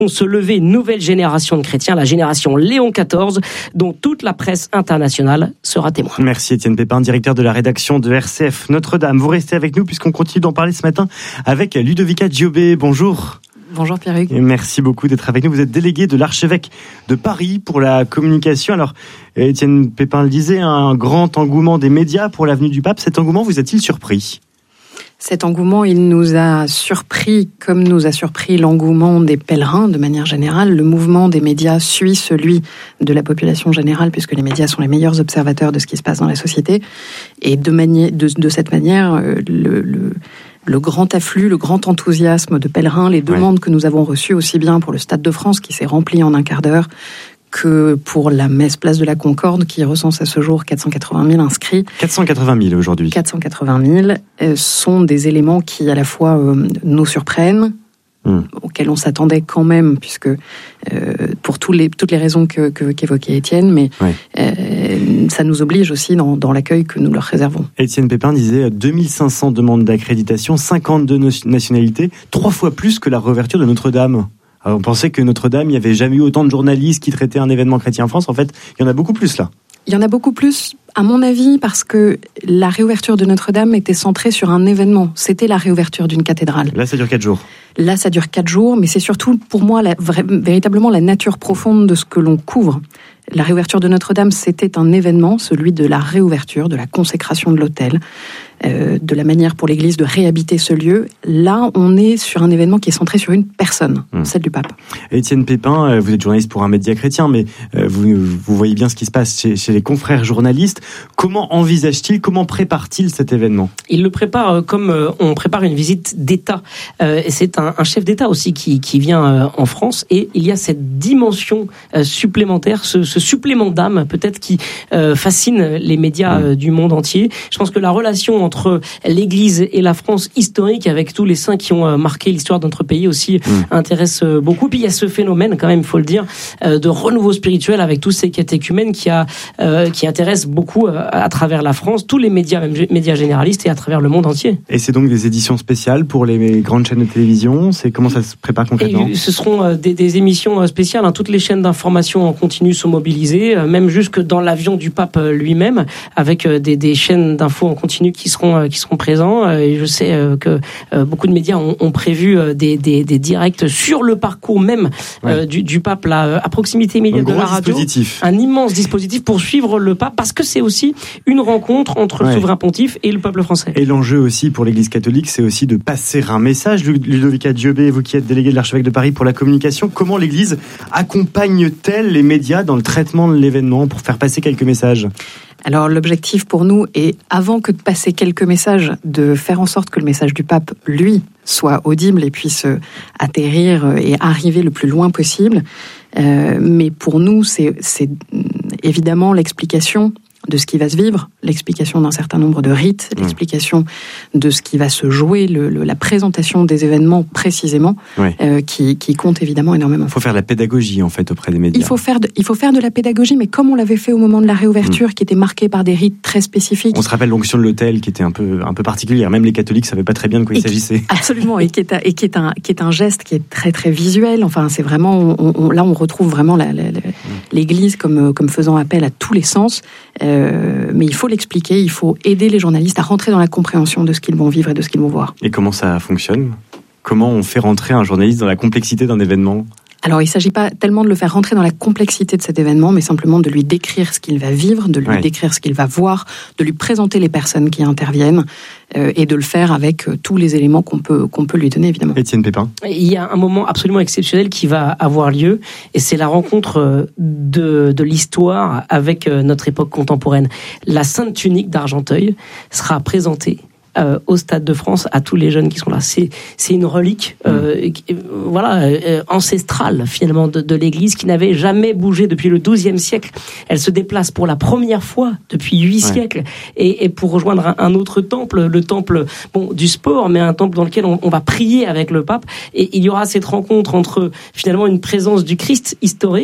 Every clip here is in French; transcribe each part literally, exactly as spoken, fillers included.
se lever une nouvelle génération de chrétiens, la génération Léon quatorze, dont toute la presse internationale sera témoin. Merci Étienne Pépin, directeur de la rédaction de R C F Notre-Dame. Vous restez avec nous puisqu'on continue d'en parler ce matin avec Ludovica Giobbe. Bonjour. Bonjour Pierre-Hugues. Merci beaucoup d'être avec nous. Vous êtes délégué de l'archevêque de Paris pour la communication. Alors, Étienne Pépin le disait, un grand engouement des médias pour la venue du pape. Cet engouement vous a-t-il surpris ? Cet engouement, il nous a surpris, comme nous a surpris l'engouement des pèlerins de manière générale. Le mouvement des médias suit celui de la population générale, puisque les médias sont les meilleurs observateurs de ce qui se passe dans la société. Et de, mani- de, de cette manière, le, le, le grand afflux, le grand enthousiasme de pèlerins, les demandes ouais. que nous avons reçues aussi bien pour le Stade de France, qui s'est rempli en un quart d'heure, que pour la messe Place de la Concorde, qui recense à ce jour quatre cent quatre-vingt mille inscrits. quatre cent quatre-vingt mille aujourd'hui. quatre cent quatre-vingt mille euh, sont des éléments qui, à la fois, euh, nous surprennent, mmh. auxquels on s'attendait quand même, puisque euh, pour tous les, toutes les raisons que, que, qu'évoquait Étienne, mais ouais. euh, ça nous oblige aussi dans, dans l'accueil que nous leur réservons. Étienne Pépin disait deux mille cinq cents demandes d'accréditation, cinquante-deux nationalités, trois fois plus que la réouverture de Notre-Dame. Alors on pensait que Notre-Dame, il n'y avait jamais eu autant de journalistes qui traitaient un événement chrétien en France. En fait, il y en a beaucoup plus là. Il y en a beaucoup plus, à mon avis, parce que la réouverture de Notre-Dame était centrée sur un événement. C'était la réouverture d'une cathédrale. Là, ça dure quatre jours. Là, ça dure quatre jours, mais c'est surtout, pour moi, la, vra- véritablement la nature profonde de ce que l'on couvre. La réouverture de Notre-Dame, c'était un événement, celui de la réouverture, de la consécration de l'autel, euh, de la manière pour l'Église de réhabiter ce lieu. Là, on est sur un événement qui est centré sur une personne, mmh. celle du pape. Étienne Pépin, vous êtes journaliste pour un média chrétien, mais vous, vous voyez bien ce qui se passe chez, chez les confrères journalistes. Comment envisage-t-il, comment prépare-t-il cet événement ? Il le prépare comme on prépare une visite d'État. Euh, c'est un, un chef d'État aussi qui, qui vient en France, et il y a cette dimension supplémentaire, ce, ce supplément d'âme peut-être qui euh, fascine les médias euh, du monde entier. Je pense que la relation entre l'Église et la France historique, avec tous les saints qui ont euh, marqué l'histoire de notre pays aussi, mmh. intéresse euh, beaucoup. Puis il y a ce phénomène, quand même, il faut le dire, euh, de renouveau spirituel avec tous ces catéchumènes qui, a, euh, qui intéressent beaucoup euh, à travers la France, tous les médias, même médias généralistes, et à travers le monde entier. Et c'est donc des éditions spéciales pour les grandes chaînes de télévision. C'est comment ça se prépare concrètement ? Et ce seront euh, des, des émissions spéciales. Hein. Toutes les chaînes d'information en continu sont mobilisées, euh, même jusque dans l'avion du pape lui-même, avec euh, des, des chaînes d'infos en continu qui seront euh, qui seront présents. Euh, et je sais euh, que euh, beaucoup de médias ont, ont prévu euh, des, des, des directs sur le parcours même euh, ouais. du, du pape, là, à proximité immédiate de la radio. Un immense dispositif pour suivre le pape, parce que c'est aussi une rencontre entre ouais. le souverain pontife et le peuple français. Et l'enjeu aussi pour l'Église catholique, c'est aussi de passer un message. Ludovica Giobbe, vous qui êtes délégué de l'archevêque de Paris pour la communication, comment l'Église accompagne-t-elle les médias dans le traitement de l'événement pour faire passer quelques messages ? Alors l'objectif pour nous est, avant que de passer quelques messages, de faire en sorte que le message du pape, lui, soit audible et puisse atterrir et arriver le plus loin possible. Euh, mais pour nous, c'est, c'est évidemment l'explication de ce qui va se vivre, l'explication d'un certain nombre de rites, mmh. l'explication de ce qui va se jouer, le, le, la présentation des événements précisément, ouais. euh, qui, qui compte évidemment énormément. Il faut faire de la pédagogie en fait auprès des médias. Il faut faire de, il faut faire de la pédagogie, mais comme on l'avait fait au moment de la réouverture, mmh. qui était marquée par des rites très spécifiques. On se rappelle l'onction de l'autel qui était un peu, un peu particulière. Même les catholiques ne savaient pas très bien de quoi et il s'agissait. Qui, absolument, et, qui est, et qui, est un, qui est un geste qui est très très visuel. Enfin, c'est vraiment, on, on, là on retrouve vraiment la, la, la, mmh. l'Église comme, comme faisant appel à tous les sens. Euh, mais il faut l'expliquer, il faut aider les journalistes à rentrer dans la compréhension de ce qu'ils vont vivre et de ce qu'ils vont voir. Et comment ça fonctionne ? Comment on fait rentrer un journaliste dans la complexité d'un événement ? Alors, il ne s'agit pas tellement de le faire rentrer dans la complexité de cet événement, mais simplement de lui décrire ce qu'il va vivre, de lui ouais. décrire ce qu'il va voir, de lui présenter les personnes qui interviennent, euh, et de le faire avec euh, tous les éléments qu'on peut, qu'on peut lui donner, évidemment. Étienne Pépin. Il y a un moment absolument exceptionnel qui va avoir lieu, et c'est la rencontre de, de l'histoire avec notre époque contemporaine. La Sainte Tunique d'Argenteuil sera présentée Euh, au Stade de France à tous les jeunes qui sont là. C'est, c'est une relique euh, mmh. voilà, euh, ancestrale finalement de, de l'Église, qui n'avait jamais bougé depuis le douzième siècle. Elle se déplace pour la première fois depuis huit ouais. siècles et, et pour rejoindre un, un autre temple, le temple bon, du sport, mais un temple dans lequel on, on va prier avec le pape. Et il y aura cette rencontre entre finalement une présence du Christ historique,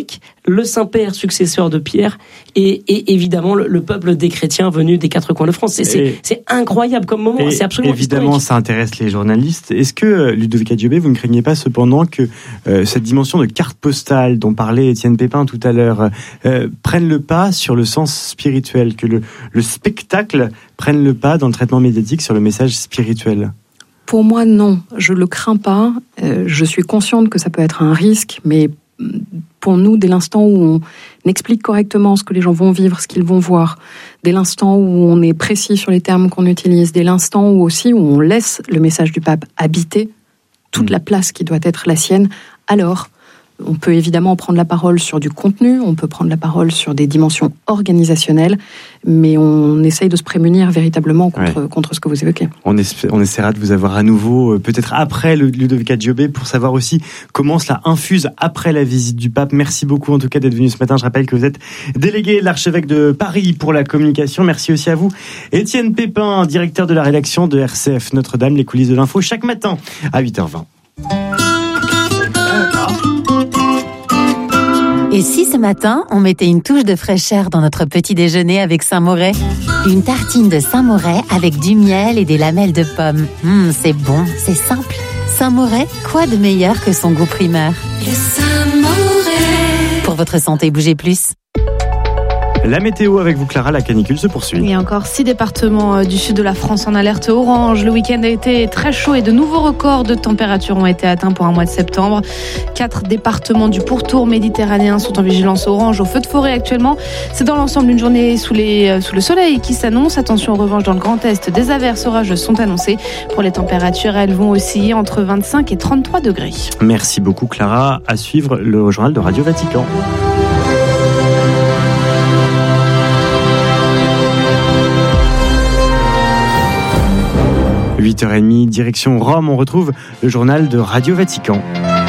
le Saint-Père successeur de Pierre et, et évidemment le, le peuple des chrétiens venus des quatre coins de France. C'est, c'est, c'est incroyable comme moment, et c'est absolument évidemment, historique. Ça intéresse les journalistes. Est-ce que, Ludovica Diobé, vous ne craignez pas cependant que euh, cette dimension de carte postale dont parlait Étienne Pépin tout à l'heure euh, prenne le pas sur le sens spirituel, que le, le spectacle prenne le pas dans le traitement médiatique sur le message spirituel? Pour moi, non. Je le crains pas. Euh, je suis consciente que ça peut être un risque, mais pour nous, dès l'instant où on explique correctement ce que les gens vont vivre, ce qu'ils vont voir, dès l'instant où on est précis sur les termes qu'on utilise, dès l'instant où aussi où on laisse le message du pape habiter toute la place qui doit être la sienne, alors on peut évidemment prendre la parole sur du contenu, on peut prendre la parole sur des dimensions organisationnelles, mais on essaye de se prémunir véritablement contre, ouais. contre ce que vous évoquez. On, espère, on essaiera de vous avoir à nouveau, peut-être après le Ludovica Diobé, pour savoir aussi comment cela infuse après la visite du pape. Merci beaucoup en tout cas d'être venu ce matin. Je rappelle que vous êtes délégué de l'archevêque de Paris pour la communication. Merci aussi à vous. Étienne Pépin, directeur de la rédaction de R C F Notre-Dame, les coulisses de l'info, chaque matin à huit heures vingt. Et si ce matin, on mettait une touche de fraîcheur dans notre petit déjeuner avec Saint-Moret ? Une tartine de Saint-Moret avec du miel et des lamelles de pommes. Mmh, c'est bon, c'est simple. Saint-Moret, quoi de meilleur que son goût primeur ? Le Saint-Moret. Pour votre santé, bougez plus. La météo avec vous, Clara, la canicule se poursuit. Il y a encore six départements du sud de la France en alerte orange. Le week-end a été très chaud et de nouveaux records de température ont été atteints pour un mois de septembre. Quatre départements du pourtour méditerranéen sont en vigilance orange au feu de forêt actuellement. C'est dans l'ensemble une journée sous, les, sous le soleil qui s'annonce. Attention en revanche, dans le Grand Est, des averses orageuses sont annoncées. Pour les températures, elles vont osciller entre vingt-cinq et trente-trois degrés. Merci beaucoup, Clara. À suivre le journal de Radio Vatican. huit heures trente, direction Rome, on retrouve le journal de Radio Vatican.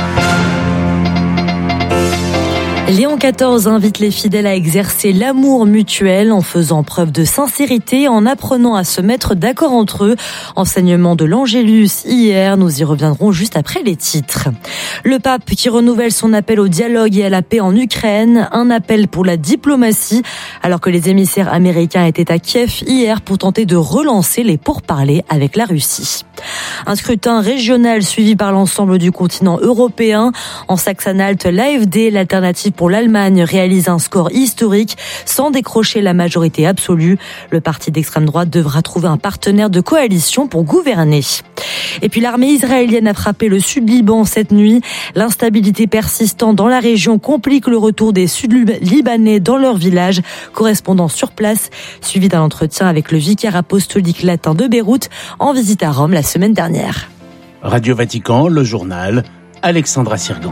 Léon quatorze invite les fidèles à exercer l'amour mutuel en faisant preuve de sincérité, en apprenant à se mettre d'accord entre eux. Enseignement de l'Angélus hier, nous y reviendrons juste après les titres. Le pape qui renouvelle son appel au dialogue et à la paix en Ukraine, un appel pour la diplomatie, alors que les émissaires américains étaient à Kiev hier pour tenter de relancer les pourparlers avec la Russie. Un scrutin régional suivi par l'ensemble du continent européen. En Saxe-Anhalt, l'A F D, l'alternative pour l'Allemagne, réalise un score historique sans décrocher la majorité absolue. Le parti d'extrême droite devra trouver un partenaire de coalition pour gouverner. Et puis l'armée israélienne a frappé le Sud-Liban cette nuit. L'instabilité persistante dans la région complique le retour des Sud-Libanais dans leur village. Correspondant sur place, suivi d'un entretien avec le vicaire apostolique latin de Beyrouth en visite à Rome la semaine dernière. Radio Vatican, le journal, Alexandra Sirgan.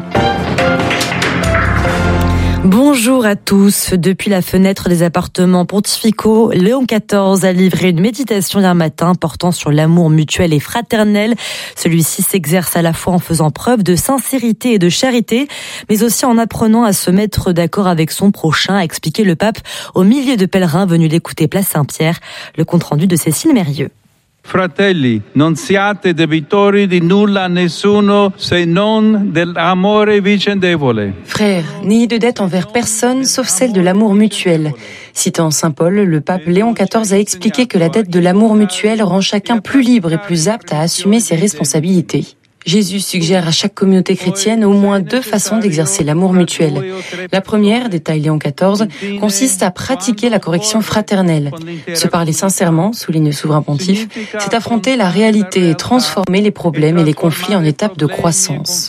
Bonjour à tous. Depuis la fenêtre des appartements pontificaux, Léon quatorze a livré une méditation hier matin portant sur l'amour mutuel et fraternel. Celui-ci s'exerce à la fois en faisant preuve de sincérité et de charité, mais aussi en apprenant à se mettre d'accord avec son prochain, a expliqué le pape au millier de pèlerins venus l'écouter place Saint-Pierre. Le compte-rendu de Cécile Mérieux. Fratelli, non siate debitori di nulla a nessuno se non dell'amore vicendevole. Frères, n'ayez de dette envers personne sauf celle de l'amour mutuel. Citant Saint Paul, le pape Léon quatorze a expliqué que la dette de l'amour mutuel rend chacun plus libre et plus apte à assumer ses responsabilités. Jésus suggère à chaque communauté chrétienne au moins deux façons d'exercer l'amour mutuel. La première, détaille Léon quatorze, consiste à pratiquer la correction fraternelle. Se parler sincèrement, souligne le souverain pontife, c'est affronter la réalité et transformer les problèmes et les conflits en étapes de croissance.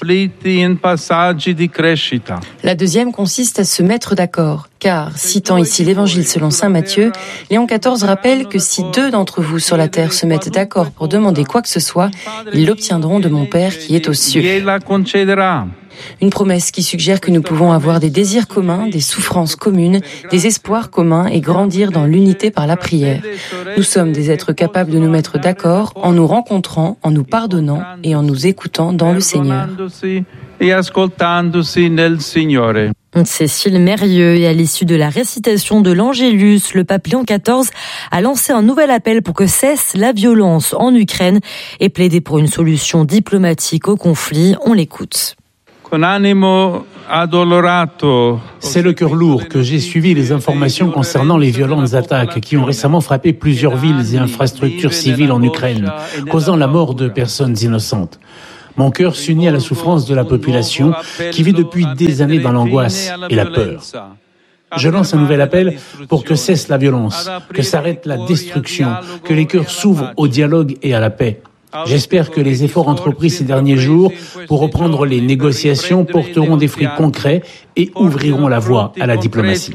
La deuxième consiste à se mettre d'accord. Car, citant ici l'évangile selon saint Matthieu, Léon quatorze rappelle que si deux d'entre vous sur la terre se mettent d'accord pour demander quoi que ce soit, ils l'obtiendront de mon Père qui est aux cieux. Une promesse qui suggère que nous pouvons avoir des désirs communs, des souffrances communes, des espoirs communs et grandir dans l'unité par la prière. Nous sommes des êtres capables de nous mettre d'accord en nous rencontrant, en nous pardonnant et en nous écoutant dans le Seigneur. Cécile Mérieux, et à l'issue de la récitation de l'Angélus, le pape Léon quatorze a lancé un nouvel appel pour que cesse la violence en Ukraine et plaidé pour une solution diplomatique au conflit. On l'écoute. Con animo C'est le cœur lourd que j'ai suivi les informations concernant les violentes attaques qui ont récemment frappé plusieurs villes et infrastructures civiles en Ukraine, causant la mort de personnes innocentes. Mon cœur s'unit à la souffrance de la population qui vit depuis des années dans l'angoisse et la peur. Je lance un nouvel appel pour que cesse la violence, que s'arrête la destruction, que les cœurs s'ouvrent au dialogue et à la paix. J'espère que les efforts entrepris ces derniers jours pour reprendre les négociations porteront des fruits concrets et ouvriront la voie à la diplomatie.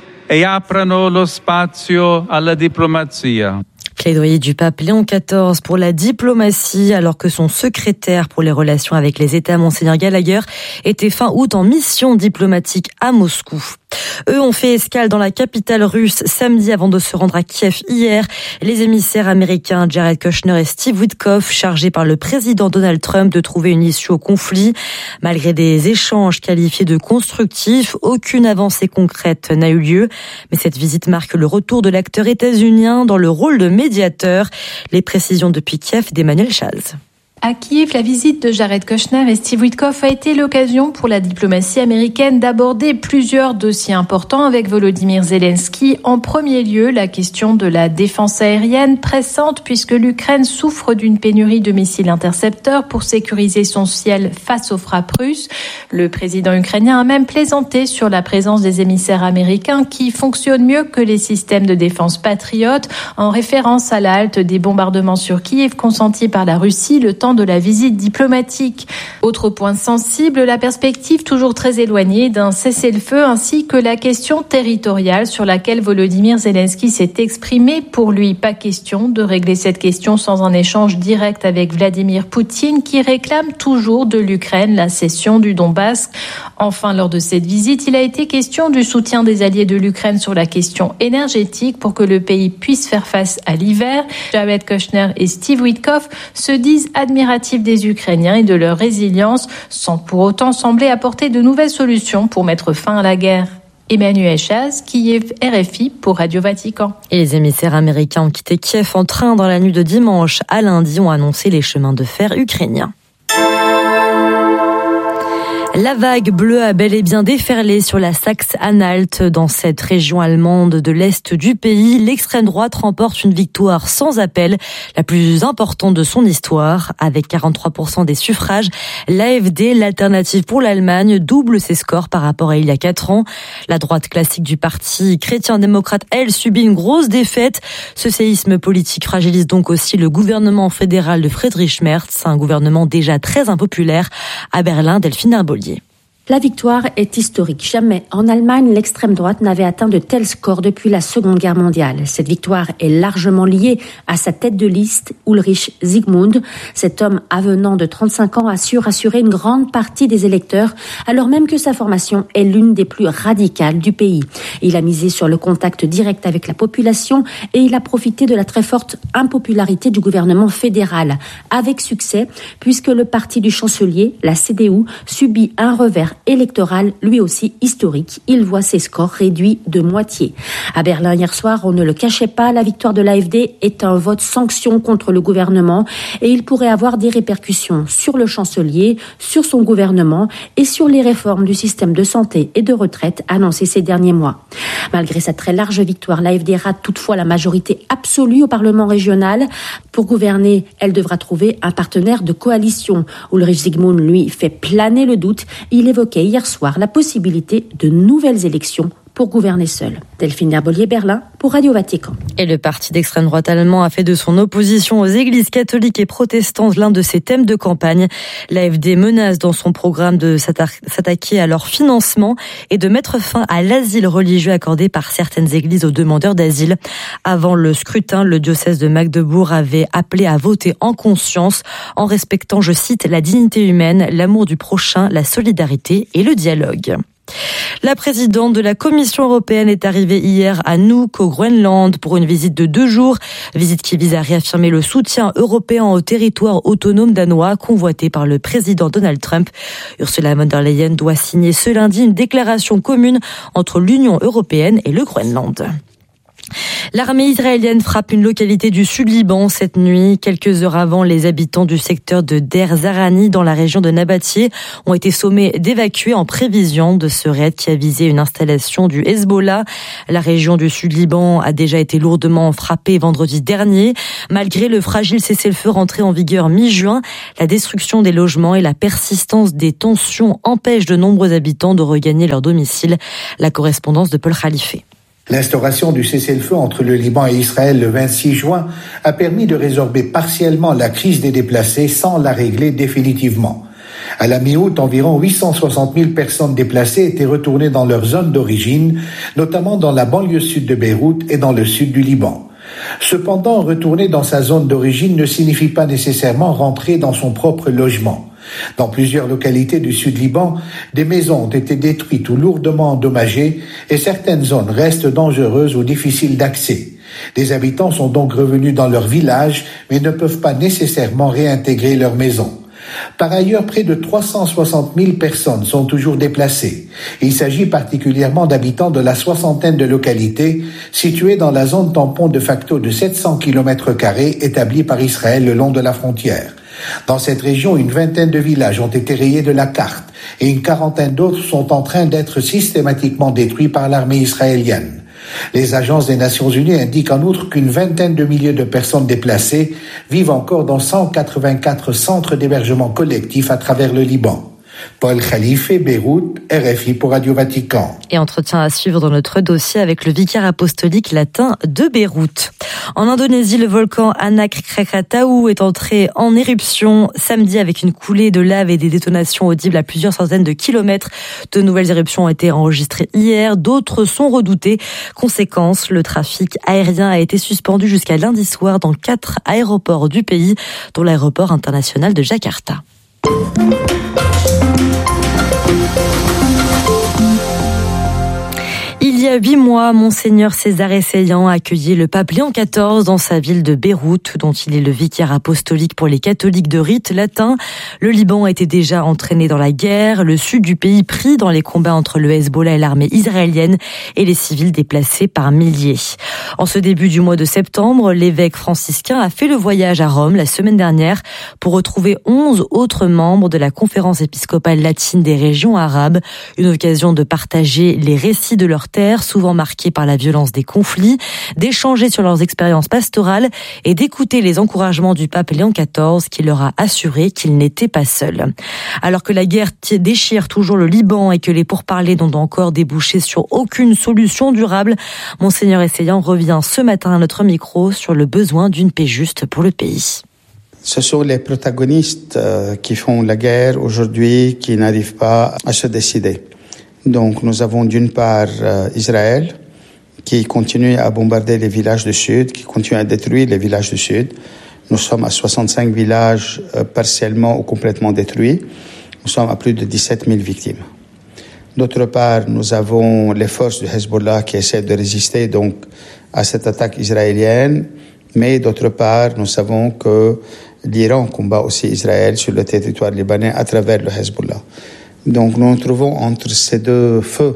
Plaidoyer du pape Léon quatorze pour la diplomatie, alors que son secrétaire pour les relations avec les États, Monseigneur Gallagher, était fin août en mission diplomatique à Moscou. Eux ont fait escale dans la capitale russe samedi avant de se rendre à Kiev hier. Les émissaires américains Jared Kushner et Steve Witkoff, chargés par le président Donald Trump de trouver une issue au conflit. Malgré des échanges qualifiés de constructifs, aucune avancée concrète n'a eu lieu. Mais cette visite marque le retour de l'acteur états-unien dans le rôle de médiateur. Les précisions depuis Kiev d'Emmanuel Chaz. À Kiev, la visite de Jared Kushner et Steve Witkoff a été l'occasion pour la diplomatie américaine d'aborder plusieurs dossiers importants avec Volodymyr Zelensky. En premier lieu, la question de la défense aérienne pressante puisque l'Ukraine souffre d'une pénurie de missiles intercepteurs pour sécuriser son ciel face aux frappes russes. Le président ukrainien a même plaisanté sur la présence des émissaires américains qui fonctionnent mieux que les systèmes de défense patriotes en référence à la halte des bombardements sur Kiev consentis par la Russie le temps de la visite diplomatique. Autre point sensible, la perspective toujours très éloignée d'un cessez-le-feu ainsi que la question territoriale sur laquelle Volodymyr Zelensky s'est exprimé. Pour lui, pas question de régler cette question sans un échange direct avec Vladimir Poutine qui réclame toujours de l'Ukraine la cession du Donbass. Enfin, lors de cette visite, il a été question du soutien des alliés de l'Ukraine sur la question énergétique pour que le pays puisse faire face à l'hiver. Jared Kushner et Steve Witkoff se disent admiratifs des Ukrainiens et de leur résilience, sans pour autant sembler apporter de nouvelles solutions pour mettre fin à la guerre. Emmanuel Chaz, Kiev, R F I pour Radio Vatican. Et les émissaires américains ont quitté Kiev en train dans la nuit de dimanche à lundi, ont annoncé les chemins de fer ukrainiens. La vague bleue a bel et bien déferlé sur la Saxe-Anhalt. Dans cette région allemande de l'Est du pays, l'extrême droite remporte une victoire sans appel, la plus importante de son histoire. Avec quarante-trois pour cent des suffrages, l'A F D, l'Alternative pour l'Allemagne, double ses scores par rapport à il y a quatre ans. La droite classique du parti chrétien-démocrate, elle, subit une grosse défaite. Ce séisme politique fragilise donc aussi le gouvernement fédéral de Friedrich Merz, un gouvernement déjà très impopulaire. À Berlin, Delphine Arbolier. La victoire est historique. Jamais en Allemagne, l'extrême droite n'avait atteint de tels scores depuis la Seconde Guerre mondiale. Cette victoire est largement liée à sa tête de liste, Ulrich Siegmund. Cet homme avenant de trente-cinq ans a su rassurer une grande partie des électeurs, alors même que sa formation est l'une des plus radicales du pays. Il a misé sur le contact direct avec la population et il a profité de la très forte impopularité du gouvernement fédéral. Avec succès, puisque le parti du chancelier, la C D U, subit un revers électoral, lui aussi historique. Il voit ses scores réduits de moitié. À Berlin, hier soir, on ne le cachait pas, la victoire de l'A F D est un vote sanction contre le gouvernement et il pourrait avoir des répercussions sur le chancelier, sur son gouvernement et sur les réformes du système de santé et de retraite annoncées ces derniers mois. Malgré sa très large victoire, l'A F D rate toutefois la majorité absolue au Parlement régional. Pour gouverner, elle devra trouver un partenaire de coalition. Ulrich Siegmund, lui, fait planer le doute. Il évoquait hier soir la possibilité de nouvelles élections pour gouverner seul. Delphine Herbolier, Berlin, pour Radio Vatican. Et le parti d'extrême droite allemand a fait de son opposition aux églises catholiques et protestantes l'un de ses thèmes de campagne. L'A F D menace dans son programme de s'attaquer à leur financement et de mettre fin à l'asile religieux accordé par certaines églises aux demandeurs d'asile. Avant le scrutin, le diocèse de Magdebourg avait appelé à voter en conscience, en respectant, je cite, la dignité humaine, l'amour du prochain, la solidarité et le dialogue. La présidente de la Commission européenne est arrivée hier à Nuuk, au Groenland, pour une visite de deux jours. Visite qui vise à réaffirmer le soutien européen au territoire autonome danois convoité par le président Donald Trump. Ursula von der Leyen doit signer ce lundi une déclaration commune entre l'Union européenne et le Groenland. L'armée israélienne frappe une localité du sud-Liban cette nuit. Quelques heures avant, les habitants du secteur de Der Zarani, dans la région de Nabatieh, ont été sommés d'évacuer en prévision de ce raid qui a visé une installation du Hezbollah. La région du sud-Liban a déjà été lourdement frappée vendredi dernier. Malgré le fragile cessez-le-feu rentré en vigueur mi-juin, la destruction des logements et la persistance des tensions empêchent de nombreux habitants de regagner leur domicile. La correspondance de Paul Khalife. L'instauration du cessez-le-feu entre le Liban et Israël le vingt-six juin a permis de résorber partiellement la crise des déplacés sans la régler définitivement. À la mi-août, environ huit cent soixante mille personnes déplacées étaient retournées dans leur zone d'origine, notamment dans la banlieue sud de Beyrouth et dans le sud du Liban. Cependant, retourner dans sa zone d'origine ne signifie pas nécessairement rentrer dans son propre logement. Dans plusieurs localités du Sud-Liban, des maisons ont été détruites ou lourdement endommagées et certaines zones restent dangereuses ou difficiles d'accès. Les habitants sont donc revenus dans leur village mais ne peuvent pas nécessairement réintégrer leur maison. Par ailleurs, près de trois cent soixante mille personnes sont toujours déplacées. Il s'agit particulièrement d'habitants de la soixantaine de localités situées dans la zone tampon de facto de sept cents kilomètres carrés établie par Israël le long de la frontière. Dans cette région, une vingtaine de villages ont été rayés de la carte et une quarantaine d'autres sont en train d'être systématiquement détruits par l'armée israélienne. Les agences des Nations Unies indiquent en outre qu'une vingtaine de milliers de personnes déplacées vivent encore dans cent quatre-vingt-quatre centres d'hébergement collectif à travers le Liban. Paul Khalife, Beyrouth, R F I pour Radio Vatican. Et entretien à suivre dans notre dossier avec le vicaire apostolique latin de Beyrouth. En Indonésie, le volcan Anak Krakatau est entré en éruption samedi avec une coulée de lave et des détonations audibles à plusieurs centaines de kilomètres. De nouvelles éruptions ont été enregistrées hier, d'autres sont redoutées. Conséquence, le trafic aérien a été suspendu jusqu'à lundi soir dans quatre aéroports du pays, dont l'aéroport international de Jakarta. Il y a huit mois, Monseigneur César Essayant a accueilli le pape Léon quatorze dans sa ville de Beyrouth, dont il est le vicaire apostolique pour les catholiques de rite latin. Le Liban était déjà entraîné dans la guerre, le sud du pays pris dans les combats entre le Hezbollah et l'armée israélienne et les civils déplacés par milliers. En ce début du mois de septembre, l'évêque franciscain a fait le voyage à Rome la semaine dernière pour retrouver onze autres membres de la conférence épiscopale latine des régions arabes, une occasion de partager les récits de leur terre, souvent marqués par la violence des conflits, d'échanger sur leurs expériences pastorales et d'écouter les encouragements du pape Léon quatorze qui leur a assuré qu'il n'était pas seul. Alors que la guerre déchire toujours le Liban et que les pourparlers n'ont encore débouché sur aucune solution durable, Monseigneur Essayant revient ce matin à notre micro sur le besoin d'une paix juste pour le pays. Ce sont les protagonistes qui font la guerre aujourd'hui qui n'arrivent pas à se décider. Donc nous avons d'une part euh, Israël qui continue à bombarder les villages du sud, qui continue à détruire les villages du sud. Nous sommes à soixante-cinq villages euh, partiellement ou complètement détruits. Nous sommes à plus de dix-sept mille victimes. D'autre part, nous avons les forces du Hezbollah qui essaient de résister donc à cette attaque israélienne. Mais d'autre part, nous savons que l'Iran combat aussi Israël sur le territoire libanais à travers le Hezbollah. Donc nous nous trouvons entre ces deux feux,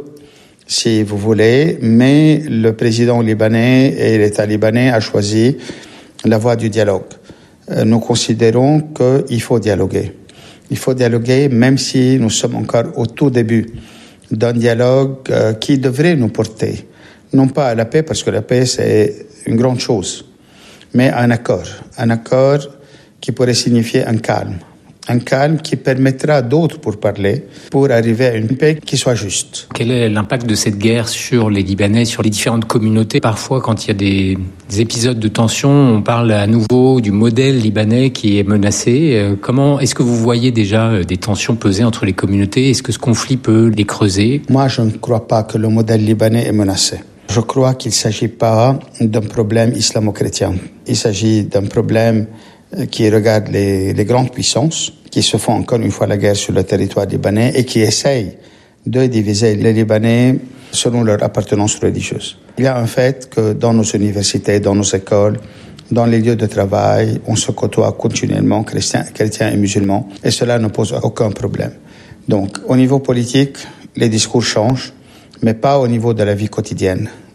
si vous voulez, mais le président libanais et l'État libanais a choisi la voie du dialogue. Nous considérons qu'il faut dialoguer. Il faut dialoguer même si nous sommes encore au tout début d'un dialogue qui devrait nous porter, non pas à la paix, parce que la paix c'est une grande chose, mais à un accord. Un accord qui pourrait signifier un calme. Un calme qui permettra d'autres pour parler, pour arriver à une paix qui soit juste. Quel est l'impact de cette guerre sur les Libanais, sur les différentes communautés? Parfois, quand il y a des, des épisodes de tension, on parle à nouveau du modèle libanais qui est menacé. Comment est-ce que vous voyez déjà des tensions peser entre les communautés? Est-ce que ce conflit peut les creuser? Moi, je ne crois pas que le modèle libanais est menacé. Je crois qu'il ne s'agit pas d'un problème islamo-chrétien. Il s'agit d'un problème qui regarde les, les grandes puissances qui se font encore une fois la guerre sur le territoire libanais et qui essayent de diviser les Libanais selon leur appartenance religieuse. Il y a un fait que dans nos universités, dans nos écoles, dans les lieux de travail, on se côtoie continuellement, chrétiens, chrétiens et musulmans, et cela ne pose aucun problème. Donc, au niveau politique, les discours changent, mais pas au niveau de la vie quotidienne.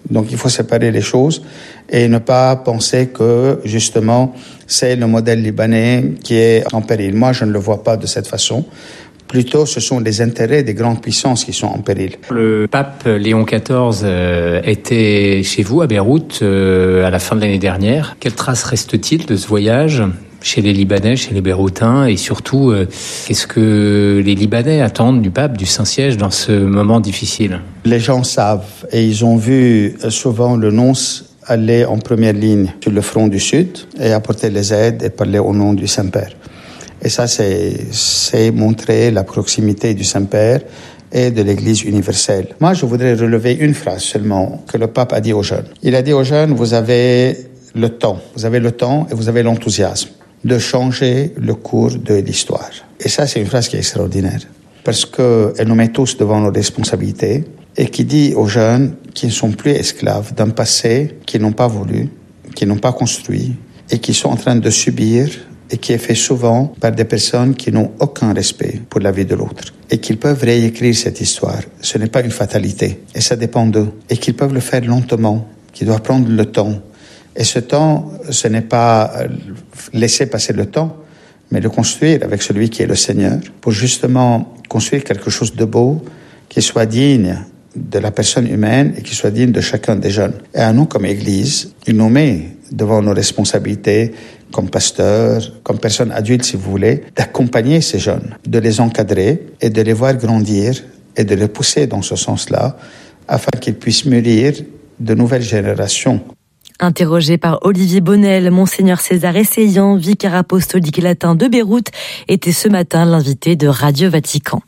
Donc il faut séparer les choses et ne pas penser que justement c'est le modèle libanais qui est en péril. Moi, je ne le vois pas de cette façon. Plutôt, ce sont les intérêts des grandes puissances qui sont en péril. Le pape Léon quatorze euh, était chez vous à Beyrouth euh, à la fin de l'année dernière. Quelle trace reste-t-il de ce voyage chez les Libanais, chez les Beyrouthins, et surtout, euh, qu'est-ce que les Libanais attendent du pape, du Saint-Siège dans ce moment difficile? Les gens savent et ils ont vu souvent le nonce aller en première ligne sur le front du Sud et apporter les aides et parler au nom du Saint-Père. Et ça, c'est, c'est montrer la proximité du Saint-Père et de l'Église universelle. Moi, je voudrais relever une phrase seulement que le pape a dit aux jeunes. Il a dit aux jeunes, vous avez le temps, vous avez le temps et vous avez l'enthousiasme de changer le cours de l'histoire. Et ça, c'est une phrase qui est extraordinaire parce qu'elle nous met tous devant nos responsabilités et qui dit aux jeunes qui ne sont plus esclaves d'un passé qu'ils n'ont pas voulu, qu'ils n'ont pas construit et qui sont en train de subir et qui est fait souvent par des personnes qui n'ont aucun respect pour la vie de l'autre. Et qu'ils peuvent réécrire cette histoire. Ce n'est pas une fatalité. Et ça dépend d'eux. Et qu'ils peuvent le faire lentement. Qu'ils doivent prendre le temps. Et ce temps, ce n'est pas laisser passer le temps, mais le construire avec celui qui est le Seigneur, pour justement construire quelque chose de beau, qui soit digne de la personne humaine et qui soit digne de chacun des jeunes. Et à nous, comme Église, il nous met devant nos responsabilités, comme pasteurs, comme personnes adultes, si vous voulez, d'accompagner ces jeunes, de les encadrer et de les voir grandir et de les pousser dans ce sens-là, afin qu'ils puissent mûrir de nouvelles générations. Interrogé par Olivier Bonnel, Monseigneur César Essayant, vicaire apostolique latin de Beyrouth, était ce matin l'invité de Radio Vatican.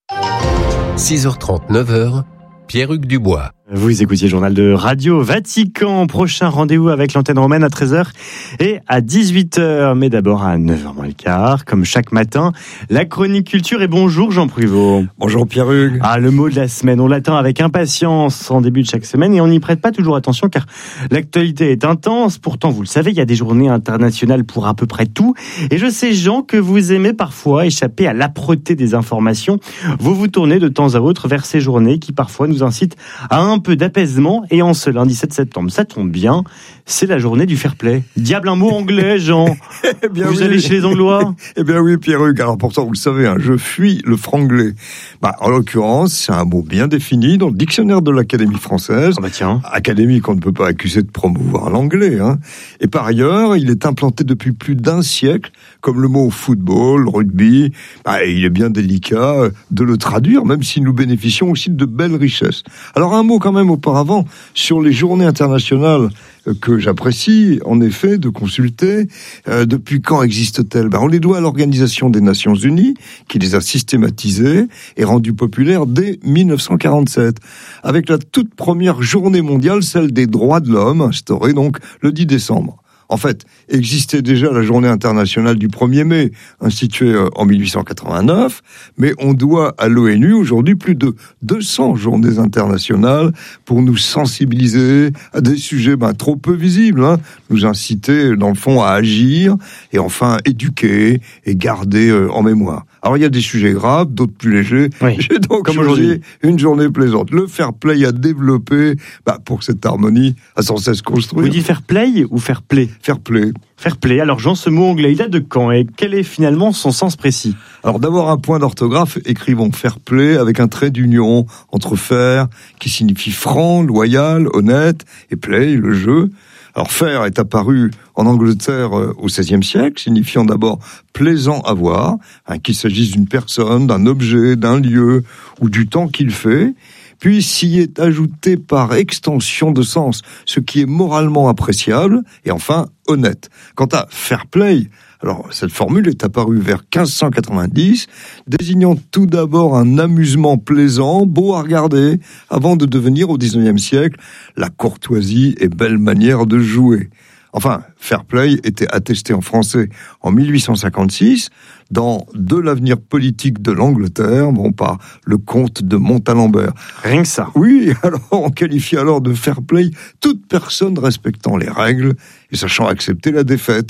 six heures trente, neuf heures, Pierre-Hugues Dubois. Vous écoutiez le journal de Radio Vatican. Prochain rendez-vous avec l'antenne romaine à treize heures et à dix-huit heures. Mais d'abord à neuf heures moins le quart, comme chaque matin, la chronique culture. Et bonjour Jean Pruvot. Bonjour Pierre-Hugues. Ah, le mot de la semaine, on l'attend avec impatience en début de chaque semaine et on n'y prête pas toujours attention car l'actualité est intense. Pourtant, vous le savez, il y a des journées internationales pour à peu près tout. Et je sais, Jean, que vous aimez parfois échapper à l'âpreté des informations. Vous vous tournez de temps à autre vers ces journées qui parfois nous incitent à un peu d'apaisement. Et en ce lundi sept septembre, ça tombe bien, c'est la journée du fair play. Diable, un mot anglais, Jean. Eh bien vous oui. allez chez les Anglois? Eh bien oui, Pierre-Hugues. Alors pourtant, vous le savez, hein, je fuis le franglais. Bah, en l'occurrence, c'est un mot bien défini dans le dictionnaire de l'Académie française. Ah bah tiens. Académie qu'on ne peut pas accuser de promouvoir l'anglais. Hein. Et par ailleurs, il est implanté depuis plus d'un siècle, comme le mot football, rugby. Bah, il est bien délicat de le traduire, même si nous bénéficions aussi de belles richesses. Alors un mot quand même auparavant sur les journées internationales que j'apprécie, en effet, de consulter. Euh, depuis quand existent-elles? Ben, on les doit à l'Organisation des Nations Unies, qui les a systématisées et rendues populaires dès dix-neuf cent quarante-sept, avec la toute première journée mondiale, celle des droits de l'homme, instaurée donc le dix décembre. En fait, existait déjà la journée internationale du premier mai, instituée en dix-huit cent quatre-vingt-neuf, mais on doit à l'ONU aujourd'hui plus de deux cents journées internationales pour nous sensibiliser à des sujets ben, trop peu visibles, hein, nous inciter dans le fond à agir et enfin éduquer et garder euh, en mémoire. Alors il y a des sujets graves, d'autres plus légers. Oui, j'ai donc comme choisi aujourd'hui une journée plaisante. Le fair play à développer bah, pour que cette harmonie a sans cesse construire. Vous dites fair play ou fair play? Fair play. Fair play. Alors Jean, ce mot anglais, il date de quand et quel est finalement son sens précis? Alors d'abord un point d'orthographe, écrivons fair play avec un trait d'union entre fair, qui signifie franc, loyal, honnête, et play, le jeu. Alors fair est apparu en Angleterre au seizième siècle, signifiant d'abord plaisant à voir, hein, qu'il s'agisse d'une personne, d'un objet, d'un lieu ou du temps qu'il fait. Puis s'y est ajouté par extension de sens ce qui est moralement appréciable et enfin honnête. Quant à fair play, alors cette formule est apparue vers quinze cent quatre-vingt-dix, désignant tout d'abord un amusement plaisant, beau à regarder, avant de devenir au dix-neuvième siècle la courtoisie et belle manière de jouer. Enfin, fair play était attesté en français en dix-huit cent cinquante-six dans De l'avenir politique de l'Angleterre, bon, par le comte de Montalembert. Rien que ça. Oui, alors on qualifie alors de fair play toute personne respectant les règles et sachant accepter la défaite.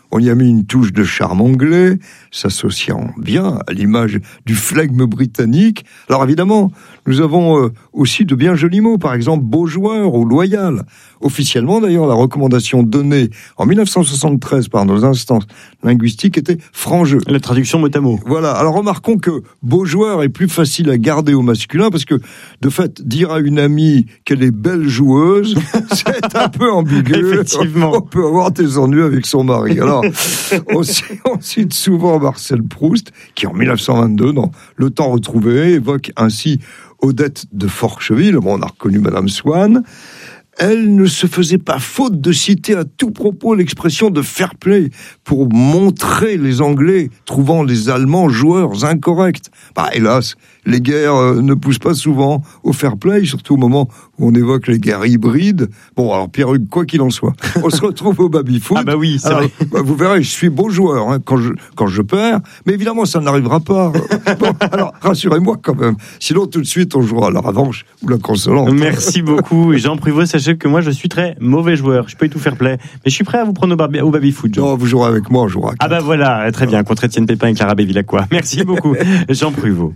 On y a mis une touche de charme anglais, s'associant bien à l'image du flegme britannique. Alors évidemment, nous avons euh, aussi de bien jolis mots, par exemple beau joueur ou loyal. Officiellement d'ailleurs, la recommandation donnée en dix-neuf cent soixante-treize par nos instances linguistiques était franc jeu. La traduction mot à mot. Voilà, alors remarquons que beau joueur est plus facile à garder au masculin parce que, de fait, dire à une amie qu'elle est belle joueuse, c'est un peu ambigu. Effectivement. On peut avoir des ennuis avec son mari. Alors, on, on cite souvent Marcel Proust, qui en dix-neuf cent vingt-deux, dans Le Temps retrouvé, évoque ainsi Odette de Forcheville. Bon, on a reconnu Madame Swann. Elle ne se faisait pas faute de citer à tout propos l'expression de fair play pour montrer les Anglais trouvant les Allemands joueurs incorrects. Bah, hélas, les guerres euh, ne poussent pas souvent au fair play, surtout au moment où on évoque les guerres hybrides. Bon, alors Pierre-Hugues, quoi qu'il en soit, on se retrouve au baby-foot. Ah bah oui, c'est alors, vrai. Bah, vous verrez, je suis beau joueur hein, quand, je, quand je perds, mais évidemment, ça n'arrivera pas. Bon, alors, rassurez-moi quand même. Sinon, tout de suite, on jouera la revanche ou la consolante. Merci beaucoup. Et Jean Privot, sachez que moi, je suis très mauvais joueur. Je peux y tout faire play. Mais je suis prêt à vous prendre au, bar- au baby-foot. Non, vous jouerez avec moi, on jouera à Ah bah voilà, très bien, contre Étienne Pépin et Clara Bévilacqua. Merci beaucoup, Jean Privot.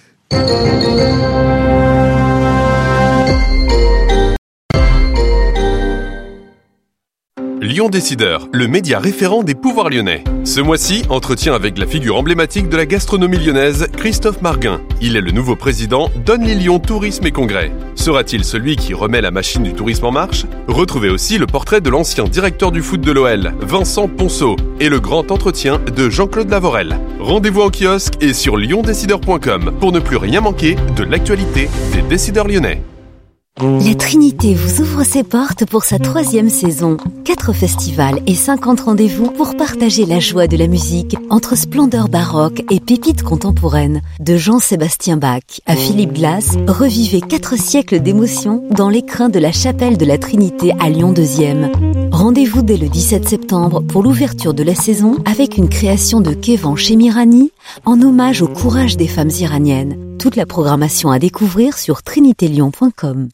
Lyon Décideur, le média référent des pouvoirs lyonnais. Ce mois-ci, entretien avec la figure emblématique de la gastronomie lyonnaise, Christophe Marguin. Il est le nouveau président d'Only Lyon Tourisme et Congrès. Sera-t-il celui qui remet la machine du tourisme en marche ? Retrouvez aussi le portrait de l'ancien directeur du foot de l'O L, Vincent Ponceau, et le grand entretien de Jean-Claude Lavorel. Rendez-vous en kiosque et sur lyon décideur point com pour ne plus rien manquer de l'actualité des décideurs lyonnais. La Trinité vous ouvre ses portes pour sa troisième saison. Quatre festivals et cinquante rendez-vous pour partager la joie de la musique entre splendeur baroque et pépites contemporaines. De Jean-Sébastien Bach à Philippe Glass, revivez quatre siècles d'émotion dans l'écrin de la chapelle de la Trinité à Lyon deuxième. Rendez-vous dès le dix-sept septembre pour l'ouverture de la saison avec une création de Kévan Chemirani en hommage au courage des femmes iraniennes. Toute la programmation à découvrir sur trinité lyon point com.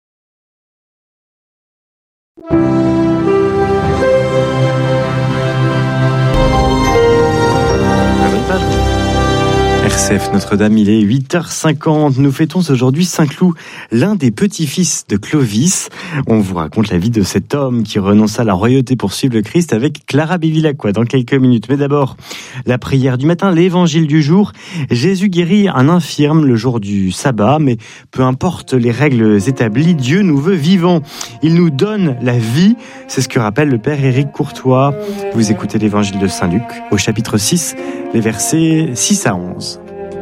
R C F Notre-Dame, il est huit heures cinquante. Nous fêtons aujourd'hui Saint-Cloud, l'un des petits-fils de Clovis. On vous raconte la vie de cet homme qui renonça à la royauté pour suivre le Christ avec Clara Bévilacqua dans quelques minutes. Mais d'abord, la prière du matin, l'évangile du jour. Jésus guérit un infirme le jour du sabbat, mais peu importe les règles établies, Dieu nous veut vivants. Il nous donne la vie. C'est ce que rappelle le Père Éric Courtois. Vous écoutez l'évangile de Saint-Luc au chapitre six, les versets six à onze.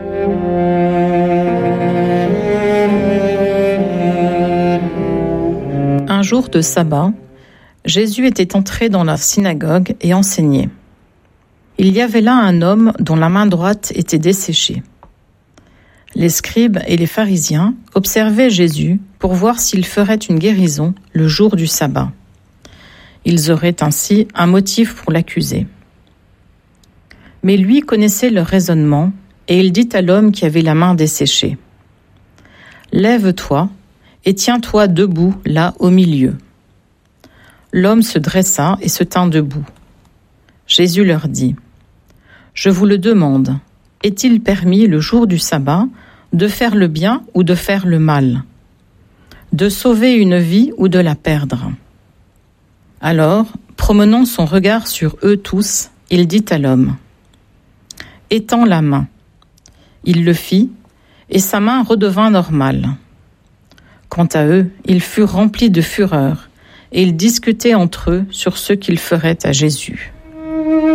Un jour de sabbat, Jésus était entré dans la synagogue et enseignait. Il y avait là un homme dont la main droite était desséchée. Les scribes et les pharisiens observaient Jésus pour voir s'il ferait une guérison le jour du sabbat. Ils auraient ainsi un motif pour l'accuser. Mais lui connaissait leur raisonnement et il dit à l'homme qui avait la main desséchée : « Lève-toi et tiens-toi debout là au milieu. » L'homme se dressa et se tint debout. Jésus leur dit : « Je vous le demande, est-il permis le jour du sabbat de faire le bien ou de faire le mal, de sauver une vie ou de la perdre ?» Alors, promenant son regard sur eux tous, il dit à l'homme : « Étends la main. » Il le fit, et sa main redevint normale. Quant à eux, ils furent remplis de fureur, et ils discutaient entre eux sur ce qu'ils feraient à Jésus.